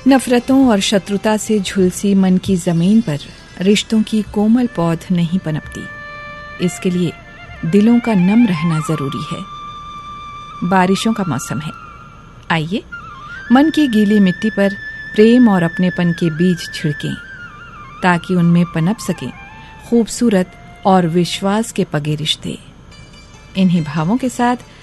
नफरतों और शत्रुता से झुलसी मन की जमीन पर रिश्तों की कोमल पौध नहीं पनपती। इसके लिए दिलों का नम रहना जरूरी है। बारिशों का मौसम है। आइए मन की गीली मिट्टी पर प्रेम और अपनेपन के बीज छिड़कें, ताकि उनमें पनप सकें खूबसूरत और विश्वास के पगे रिश्ते। इन्हीं भावों के साथ